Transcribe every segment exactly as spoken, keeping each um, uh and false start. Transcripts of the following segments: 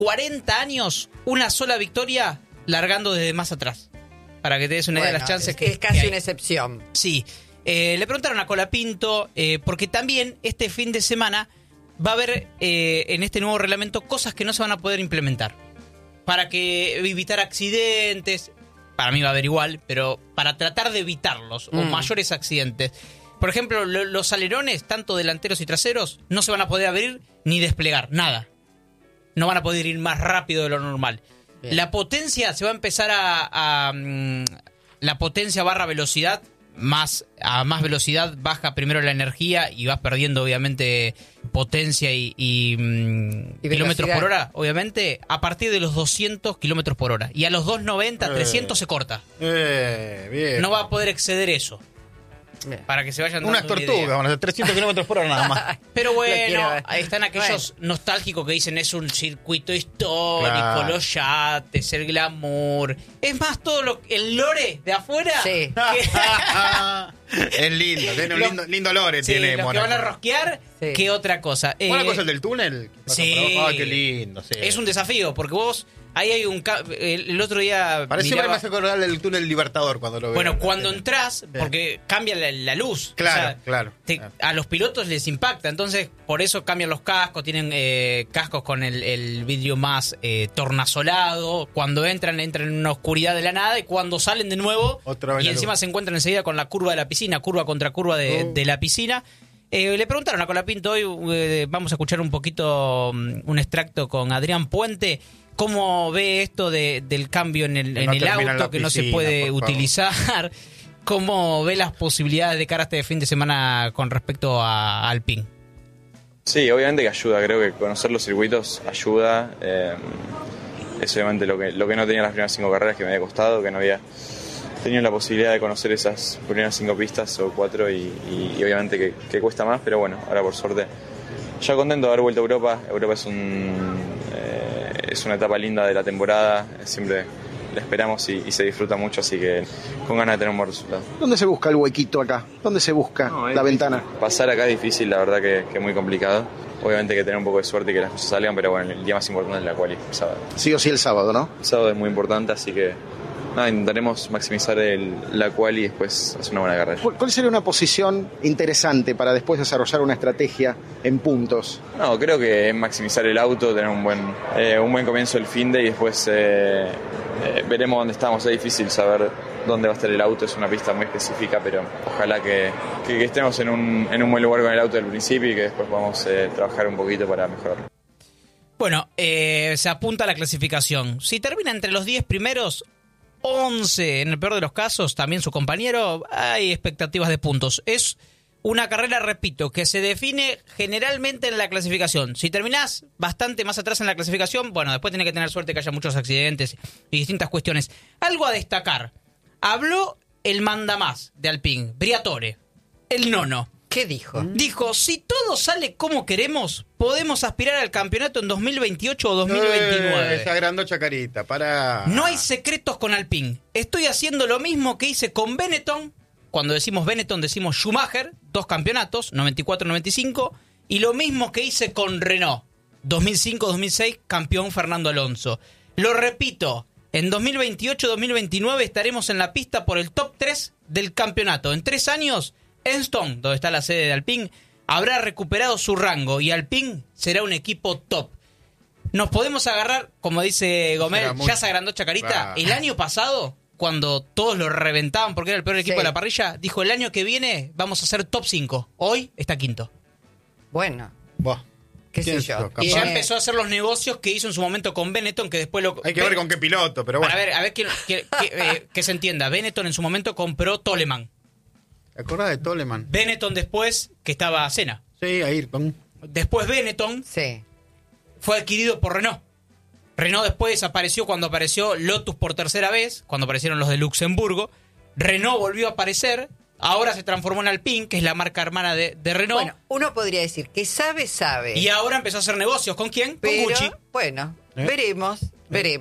cuarenta años, una sola victoria largando desde más atrás. Para que te des una bueno, idea de las chances es, que es casi que una excepción. Sí. Eh, le preguntaron a Colapinto, eh, porque también este fin de semana va a haber eh, en este nuevo reglamento cosas que no se van a poder implementar. Para que evitar accidentes, para mí va a haber igual, pero para tratar de evitarlos mm. o mayores accidentes. Por ejemplo, lo, los alerones, tanto delanteros y traseros, no se van a poder abrir ni desplegar, nada. No van a poder ir más rápido de lo normal. Bien. La potencia se va a empezar a, a, a... La potencia barra velocidad, más a más velocidad baja primero la energía y vas perdiendo obviamente potencia y, y, y kilómetros por hora, obviamente, a partir de los doscientos kilómetros por hora. Y a los doscientos noventa, eh, trescientos se corta. Eh, bien. No va a poder exceder eso. Bien. Para que se vayan dando unas tortugas, van a ser trescientos kilómetros por hora nada más. Pero bueno, ahí están aquellos bueno. nostálgicos que dicen es un circuito histórico, claro. los yates, el glamour. Es más todo lo el lore de afuera. Sí. Que... es lindo, tiene un los, lindo, lindo lore. Sí, tiene los Mónaco. que van a rosquear, sí. que otra cosa. ¿Una eh, cosa el del túnel? Sí. Ay, qué lindo. Sí. Es un desafío, porque vos... Ahí hay un... El, el otro día... Parece que me hace acordar del túnel Libertador cuando lo veo. Bueno, cuando entras, porque cambia la, la luz. Claro, o sea, claro, te, claro. A los pilotos les impacta, entonces por eso cambian los cascos, tienen eh, cascos con el, el vidrio más eh, tornasolado. Cuando entran, entran en una oscuridad de la nada y cuando salen de nuevo, y encima se encuentran enseguida con la curva de la piscina, curva contra curva de, uh. de la piscina. Eh, le preguntaron a Colapinto hoy, eh, vamos a escuchar un poquito, um, un extracto con Adrián Puente. ¿Cómo ve esto de, del cambio en el, en no el auto, piscina, que no se puede utilizar? ¿Cómo ve las posibilidades de cara a este fin de semana con respecto a Alpine? Sí, obviamente que ayuda. Creo que conocer los circuitos ayuda. Eh, es obviamente lo que, lo que no tenía las primeras cinco carreras, que me había costado, que no había tenido la posibilidad de conocer esas primeras cinco pistas o cuatro y, y, y obviamente que, que cuesta más, pero bueno, ahora por suerte ya contento de haber vuelto a Europa. Europa es un... Eh, Es una etapa linda de la temporada, siempre la esperamos y, y se disfruta mucho, así que con ganas de tener un buen resultado. ¿Dónde se busca el huequito acá? ¿Dónde se busca no, la ventana? Pasar acá es difícil, la verdad que es muy complicado. Obviamente hay que tener un poco de suerte y que las cosas salgan, pero bueno, el día más importante es la quali, el sábado. Sí o sí el sábado, ¿no? El sábado es muy importante, así que nada, intentaremos maximizar el, la quali y después hacer una buena carrera. ¿Cuál sería una posición interesante para después desarrollar una estrategia en puntos? No, creo que es maximizar el auto, tener un buen eh, un buen comienzo del finde y después eh, eh, veremos dónde estamos. Es difícil saber dónde va a estar el auto, es una pista muy específica, pero ojalá que, que, que estemos en un, en un buen lugar con el auto del principio y que después podamos eh, trabajar un poquito para mejorarlo. Bueno, eh, se apunta a la clasificación. Si termina entre los diez primeros... once en el peor de los casos, también su compañero, hay expectativas de puntos. Es una carrera, repito, que se define generalmente en la clasificación. Si terminás bastante más atrás en la clasificación, bueno, después tiene que tener suerte que haya muchos accidentes y distintas cuestiones. Algo a destacar. Habló el mandamás de Alpine, Briatore, el nono. ¿Qué dijo? Dijo, si todo sale como queremos, podemos aspirar al campeonato en dos mil veintiocho o dos mil veintinueve. Eh, esa gran chacarita, para... No hay secretos con Alpine. Estoy haciendo lo mismo que hice con Benetton. Cuando decimos Benetton decimos Schumacher, dos campeonatos, noventa y cuatro noventa y cinco. Y lo mismo que hice con Renault, dos mil cinco dos mil seis, campeón Fernando Alonso. Lo repito, en dos mil veintiocho dos mil veintinueve estaremos en la pista por el top tres del campeonato. En tres años... Enstone, donde está la sede de Alpine, habrá recuperado su rango y Alpine será un equipo top. Nos podemos agarrar, como dice Gomel, muy... ya se agrandó Chacarita. Ah. El año pasado, cuando todos lo reventaban porque era el peor equipo sí. de la parrilla, dijo el año que viene vamos a ser top cinco. Hoy está quinto. Bueno. Buah. ¿Qué sé yo? Y ya empezó a hacer los negocios que hizo en su momento con Benetton, que después lo... Hay que ver con qué piloto, pero bueno. A ver, a ver que, que, que, eh, que se entienda. Benetton en su momento compró Toleman. ¿Te acordás de Toleman? Benetton después, que estaba Senna. Sí, Ayrton. Después Benetton sí. fue adquirido por Renault. Renault después desapareció cuando apareció Lotus por tercera vez, cuando aparecieron los de Luxemburgo. Renault volvió a aparecer, ahora se transformó en Alpine, que es la marca hermana de, de Renault. Bueno, uno podría decir que sabe, sabe. Y ahora empezó a hacer negocios. ¿Con quién? Pero, con Gucci. Bueno, ¿Eh? veremos, ¿Eh? veremos.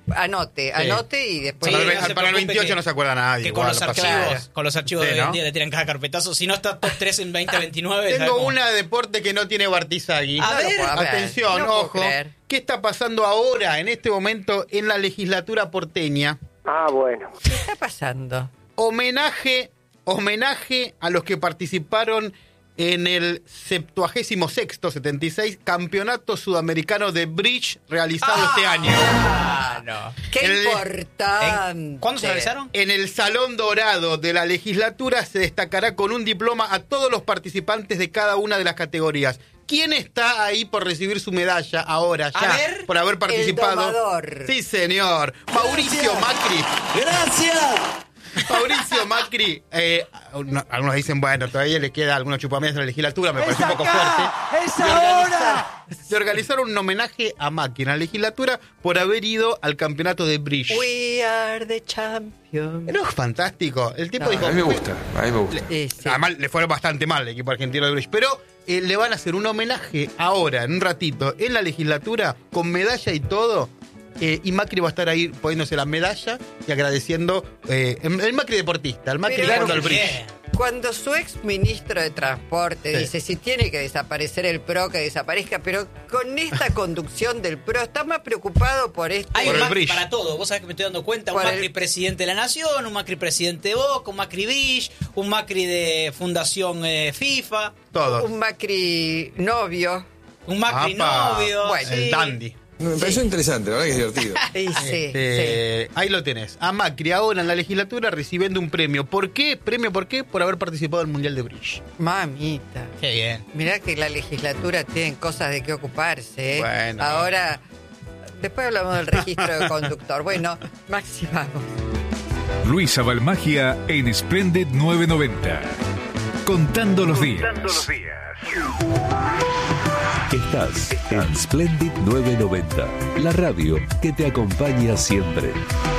anote, Sí. anote y después... Para Sí, el, no se para el preocupe veintiocho que- no se acuerda nadie. Que con igual, los no pasa archivos, nada. con los archivos Sí, de hoy en ¿no? día le tiran cada carpetazo. Si no está top tres en veinte veintinueve. ya Tengo como- una de deporte que no tiene Bartizagui. A ver. A ver, Atención, no puedo ojo. creer. ¿Qué está pasando ahora, en este momento, en la legislatura porteña? Ah, bueno. ¿Qué está pasando? Homenaje, homenaje a los que participaron en el septuagésimo sexto, setenta y seis, Campeonato Sudamericano de Bridge realizado este año. Ah, no. ¡Qué El- importante! ¿En- ¿Cuándo se realizaron? En el Salón Dorado de la legislatura se destacará con un diploma a todos los participantes de cada una de las categorías. ¿Quién está ahí por recibir su medalla ahora A ya? ver. Por haber participado. domador. Sí, señor. Mauricio Macri. ¡Gracias! Mauricio Macri, eh, no, algunos dicen, bueno, todavía le queda algunos chupamedias en la legislatura, me parece un poco fuerte. ¡Es Le ahora! organiza- Le organizaron un homenaje a Macri en la legislatura por haber ido al campeonato de Bridge. We are the champions. ¿No es fantástico? El tipo No, dijo... A mí me gusta, a mí me gusta. Eh, sí. Además, le fue bastante mal el equipo argentino de Bridge, pero eh, le van a hacer un homenaje ahora, en un ratito, en la legislatura, con medalla y todo. Eh, y Macri va a estar ahí poniéndose la medalla y agradeciendo eh, el, el Macri deportista, el Macri Pero jugando al claro, Bridge. Bien. Cuando su ex ministro de Transporte Sí. dice, si tiene que desaparecer el PRO, que desaparezca, pero con esta conducción del PRO, está más preocupado por esto. Hay Por un el Macri bridge. para todo. Vos sabés que me estoy dando cuenta. Un Por Macri el- presidente de la Nación, un Macri presidente de Boca, un Macri Bridge, un Macri de Fundación eh, FIFA, Todos. Un Macri novio. un Macri Apa. novio. Bueno, El sí. dandy. Me pareció interesante, la verdad que es divertido. Y sí, Este, ahí lo tenés. A Macri ahora en la legislatura recibiendo un premio. ¿Por qué? ¿Premio por qué? Por haber participado del Mundial de Bridge. sí. Mamita. Qué bien. Mirá que la legislatura tiene cosas de qué ocuparse. ¿eh? Bueno. Ahora, después hablamos del registro de conductor. Bueno, Maxi, vamos. Luisa Balmagia en Splendid novecientos noventa. Contando los días. Estás en Splendid novecientos noventa, la radio que te acompaña siempre.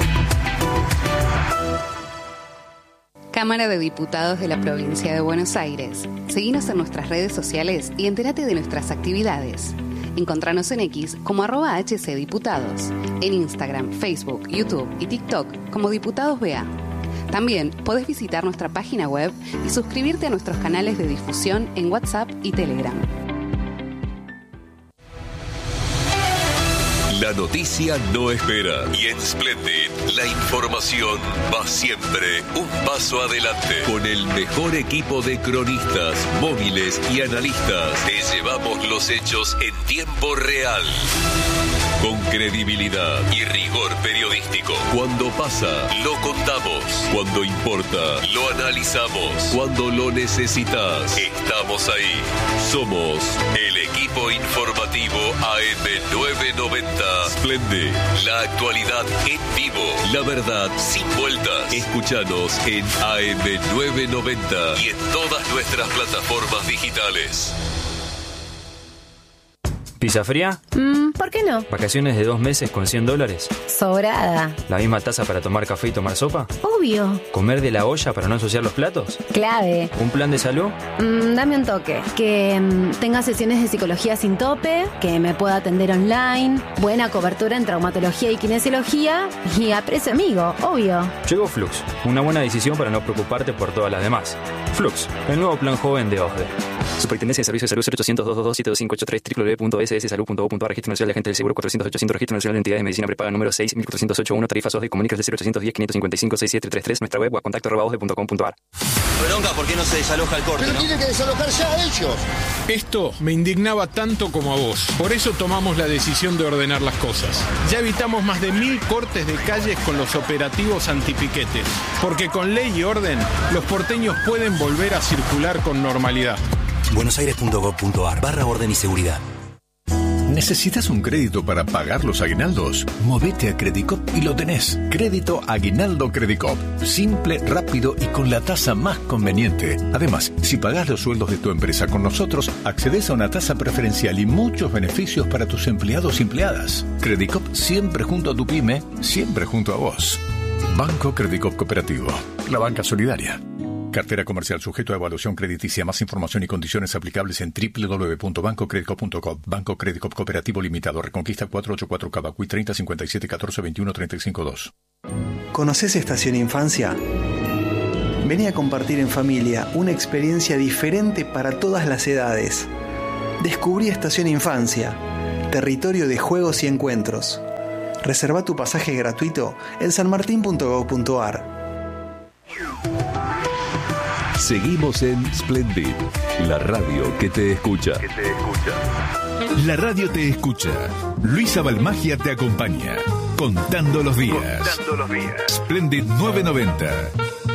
Cámara de Diputados de la Provincia de Buenos Aires. Seguinos en nuestras redes sociales y entérate de nuestras actividades. Encontranos en X como arroba hcdiputados, en Instagram, Facebook, YouTube y TikTok como Diputados B A. También podés visitar nuestra página web y suscribirte a nuestros canales de difusión en WhatsApp y Telegram. La noticia no espera y en Splendid la información va siempre un paso adelante. Con el mejor equipo de cronistas, móviles y analistas, te llevamos los hechos en tiempo real. Con credibilidad y rigor periodístico. Cuando pasa, lo contamos. Cuando importa, lo analizamos. Cuando lo necesitas, estamos ahí. Somos el equipo informativo A M novecientos noventa. Splendid, la actualidad en vivo. La verdad sin vueltas. Escúchanos en A M novecientos noventa y en todas nuestras plataformas digitales. ¿Pizza fría? Mm, ¿Por qué no? ¿Vacaciones de dos meses con cien dólares? Sobrada. ¿La misma taza para tomar café y tomar sopa? Obvio. ¿Comer de la olla para no ensuciar los platos? Clave. ¿Un plan de salud? Mm, dame un toque. Que mm, tenga sesiones de psicología sin tope, que me pueda atender online, buena cobertura en traumatología y kinesiología y a precio amigo, obvio. Llegó Flux, una buena decisión para no preocuparte por todas las demás. Flux, el nuevo plan joven de O S D E. Superintendencia de Servicios de Salud cero ochocientos, doscientos veintidós, siete dos cinco ocho tres, doble u doble u doble u punto s s salud punto gov punto a r, Registro Nacional de Agentes del Seguro cuatrocientos ochocientos, Registro Nacional de Entidades de Medicina Prepaga número seis mil cuatrocientos ochenta y uno, tarifas O S D E, comunicas de cero ochocientos diez, quinientos cincuenta y cinco, sesenta y siete treinta y tres, nuestra web o a contacto arroba osde punto com punto a r. Bronca, ¿por qué no se desaloja el corte? Pero ¿no? tienen que desalojar ya ellos. Esto me indignaba tanto como a vos. Por eso tomamos la decisión de ordenar las cosas. Ya evitamos más de mil cortes de calles con los operativos antipiquetes. Porque con ley y orden, los porteños pueden volver a circular con normalidad. buenosaires punto gov punto a r barra orden y seguridad. ¿Necesitas un crédito para pagar los aguinaldos? Movete a Credicop y lo tenés. Crédito Aguinaldo Credicop. Simple, rápido y con la tasa más conveniente. Además, si pagás los sueldos de tu empresa con nosotros, accedes a una tasa preferencial y muchos beneficios para tus empleados y empleadas. Credicop siempre junto a tu pyme, siempre junto a vos. Banco Credicop Cooperativo. La banca solidaria. Cartera comercial sujeto a evaluación crediticia. Más información y condiciones aplicables en doble u doble u doble u punto banco credit cop punto com. Banco Credit Cop Cooperativo Limitado. Reconquista cuatrocientos ochenta y cuatro Cavacuy treinta cincuenta y siete catorce veintiuno treinta y cinco dos. ¿Conoces Estación Infancia? Vení a compartir en familia una experiencia diferente para todas las edades. Descubrí Estación Infancia, territorio de juegos y encuentros. Reserva tu pasaje gratuito en sanmartin punto gov punto ar. Seguimos en Splendid, la radio que te escucha. Que te escucha. La radio te escucha. Luisa Balmagia te acompaña. Contando los días. Contando los días. Splendid novecientos noventa.